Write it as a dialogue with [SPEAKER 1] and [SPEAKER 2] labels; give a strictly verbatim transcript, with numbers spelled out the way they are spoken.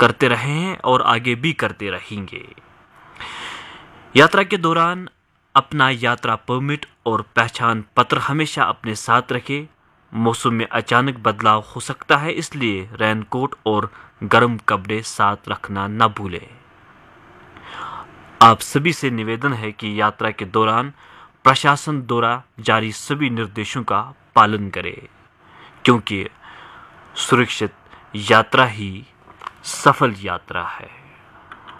[SPEAKER 1] करते रहे हैं और आगे भी करते रहेंगे। यात्रा के दौरान अपना यात्रा परमिट और पहचान पत्र हमेशा अपने साथ रखें। मौसम में अचानक बदलाव हो सकता है, इसलिए रेनकोट और गर्म कपड़े साथ रखना न भूलें। आप सभी से निवेदन है कि यात्रा के दौरान प्रशासन द्वारा जारी सभी निर्देशों का पालन करें, क्योंकि सुरक्षित यात्रा ही सफल यात्रा है।